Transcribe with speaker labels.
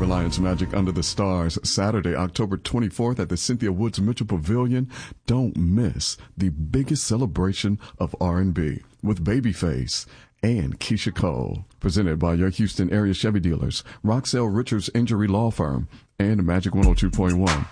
Speaker 1: Reliance Magic Under the Stars, Saturday, October 24th at the Cynthia Woods Mitchell Pavilion. Don't miss the biggest celebration of R&B with Babyface and Keisha Cole. Presented by your Houston area Chevy dealers, Roxelle Richards Injury Law Firm, and Magic 102.1.